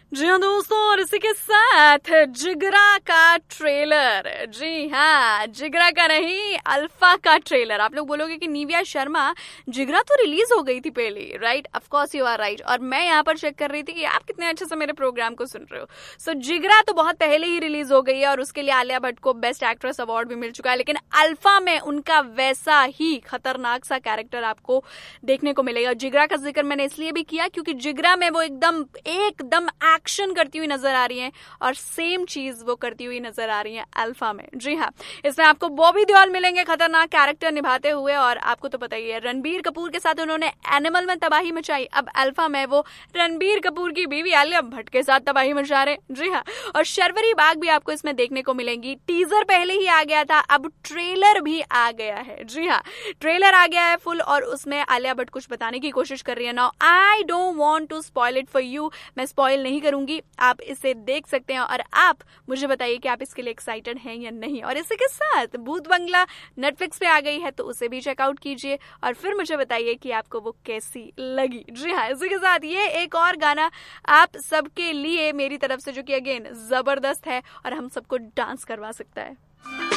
जी हाँ दोस्तों, और इसी के साथ जिगरा का ट्रेलर। जी हाँ, जिगरा का नहीं, अल्फा का ट्रेलर। आप लोग बोलोगे कि निव्या शर्मा, जिगरा तो रिलीज हो गई थी पहले, right? Of course you are right. और मैं यहाँ पर चेक कर रही थी कि आप कितने अच्छे से मेरे प्रोग्राम को सुन रहे हो। सो जिगरा तो बहुत पहले ही रिलीज हो गई है और उसके लिए आलिया भट्ट को बेस्ट एक्ट्रेस अवार्ड भी मिल चुका है, लेकिन अल्फा में उनका वैसा ही खतरनाक सा कैरेक्टर आपको देखने को मिलेगा। जिगरा का जिक्र मैंने इसलिए भी किया क्योंकि जिगरा में वो एकदम एक्शन करती हुई नजर आ रही हैं और सेम चीज वो करती हुई नजर आ रही हैं अल्फा में। जी हाँ, इसमें आपको बॉबी देओल मिलेंगे खतरनाक कैरेक्टर निभाते हुए, और आपको तो पता ही है रणबीर कपूर के साथ उन्होंने एनिमल में तबाही मचाई, अब अल्फा में वो रणबीर कपूर की बीवी आलिया भट्ट के साथ तबाही मचा रहे। जी हाँ, और शर्वरी बाग भी आपको इसमें देखने को मिलेंगी। टीजर पहले ही आ गया था, अब ट्रेलर भी आ गया है। जी हाँ, ट्रेलर आ गया है फुल, और उसमें आलिया भट्ट कुछ बताने की कोशिश कर रही है। Now I don't want to spoil it for you, मैं स्पॉइल नहीं करूंगी, आप इसे देख सकते हैं और आप मुझे बताइए कि आप इसके लिए एक्साइटेड हैं या नहीं। और इसी के साथ भूत बंगला नेटफ्लिक्स पे आ गई है, तो उसे भी चेकआउट कीजिए और फिर मुझे बताइए कि आपको वो कैसी लगी। जी हाँ, इसी के साथ ये एक और गाना आप सबके लिए मेरी तरफ से, जो कि अगेन जबरदस्त है और हम सबको डांस करवा सकता है।